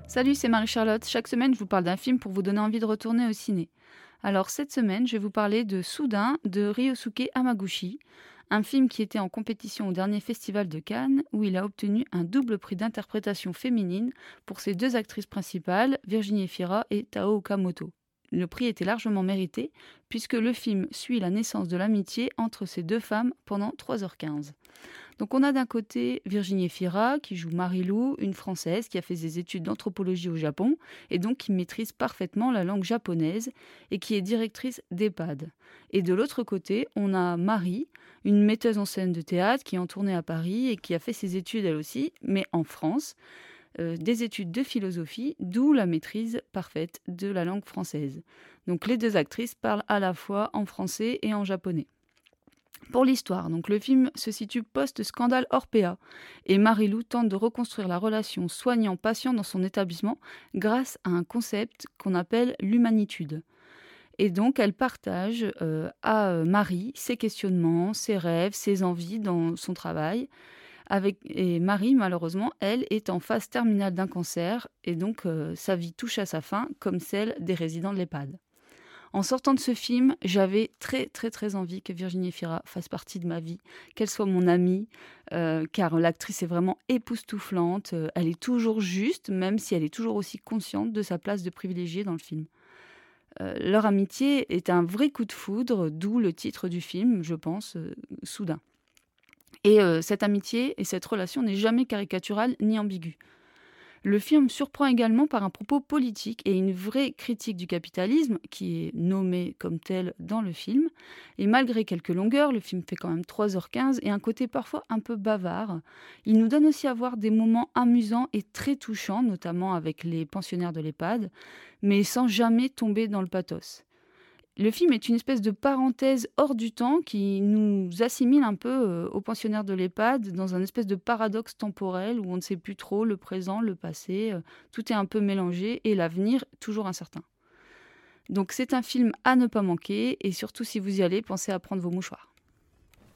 Salut, c'est Marie-Charlotte. Chaque semaine, je vous parle d'un film pour vous donner envie de retourner au ciné. Alors, cette semaine, je vais vous parler de Soudain de Ryosuke Hamaguchi, un film qui était en compétition au dernier festival de Cannes, où il a obtenu un double prix d'interprétation féminine pour ses deux actrices principales, Virginie Efira et Tao Okamoto. Le prix était largement mérité, puisque le film suit la naissance de l'amitié entre ces deux femmes pendant 3h15. Donc on a d'un côté Virginie Efira qui joue Marie-Lou, une Française qui a fait des études d'anthropologie au Japon et donc qui maîtrise parfaitement la langue japonaise et qui est directrice d'EHPAD. Et de l'autre côté, on a Marie, une metteuse en scène de théâtre qui est en tournée à Paris et qui a fait ses études elle aussi, mais en France, des études de philosophie, d'où la maîtrise parfaite de la langue française. Donc les deux actrices parlent à la fois en français et en japonais. Pour l'histoire, donc le film se situe post-scandale Orpea et Marie-Lou tente de reconstruire la relation soignant-patient dans son établissement grâce à un concept qu'on appelle l'humanitude. Et donc elle partage à Marie ses questionnements, ses rêves, ses envies dans son travail. Et Marie, malheureusement, elle est en phase terminale d'un cancer et donc sa vie touche à sa fin comme celle des résidents de l'EHPAD. En sortant de ce film, j'avais très très très envie que Virginie Efira fasse partie de ma vie, qu'elle soit mon amie, car l'actrice est vraiment époustouflante, elle est toujours juste, même si elle est toujours aussi consciente de sa place de privilégiée dans le film. Leur amitié est un vrai coup de foudre, d'où le titre du film, je pense, Soudain. Et cette amitié et cette relation n'est jamais caricaturale ni ambiguë. Le film surprend également par un propos politique et une vraie critique du capitalisme, qui est nommé comme tel dans le film. Et malgré quelques longueurs, le film fait quand même 3h15 et un côté parfois un peu bavard. Il nous donne aussi à voir des moments amusants et très touchants, notamment avec les pensionnaires de l'EHPAD, mais sans jamais tomber dans le pathos. Le film est une espèce de parenthèse hors du temps qui nous assimile un peu aux pensionnaires de l'EHPAD dans un espèce de paradoxe temporel où on ne sait plus trop le présent, le passé, tout est un peu mélangé et l'avenir toujours incertain. Donc c'est un film à ne pas manquer et surtout si vous y allez, pensez à prendre vos mouchoirs.